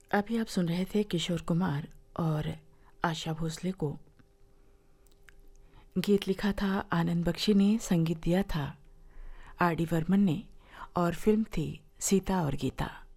अभी आप सुन रहे थे किशोर कुमार और आशा भोसले को। गीत लिखा था आनंद बख्शी ने, संगीत दिया था आर डी बर्मन ने और फिल्म थी सीता और गीता।